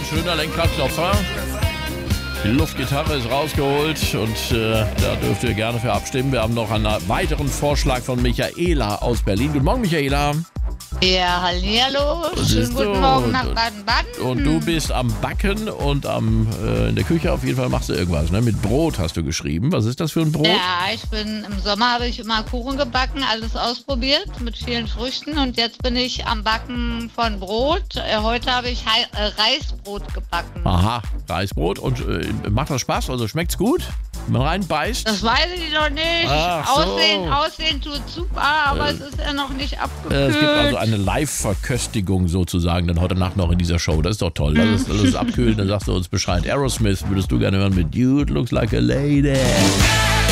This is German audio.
schöner Lenkradklopfer. Die Luftgitarre ist rausgeholt und da dürft ihr gerne für abstimmen. Wir haben noch einen weiteren Vorschlag von Michaela aus Berlin. Guten Morgen, Michaela. Ja, hallihallo. Schönen guten Morgen nach Baden-Baden. Und du bist am Backen und in der Küche auf jeden Fall machst du irgendwas, ne? Mit Brot hast du geschrieben. Was ist das für ein Brot? Ja, im Sommer habe ich immer Kuchen gebacken, alles ausprobiert mit vielen Früchten und jetzt bin ich am Backen von Brot. Heute habe ich Reisbrot gebacken. Aha, Reisbrot. Und macht das Spaß? Also schmeckt's gut? Wenn man reinbeißt? Das weiß ich noch nicht. Ach so. Aussehen tut super, aber es ist ja noch nicht abgekühlt. Es gibt also eine Live-Verköstigung sozusagen dann heute Nacht noch in dieser Show. Das ist doch toll. Lass es abkühlen, dann sagst du uns Bescheid. Aerosmith würdest du gerne hören mit You Looks Like a Lady.